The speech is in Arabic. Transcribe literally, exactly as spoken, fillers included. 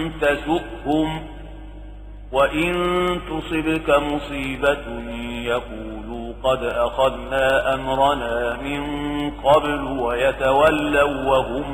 تسؤهم وإن تصبك مصيبة يقولوا قد أخذنا أمرنا من قبل ويتولوا وهم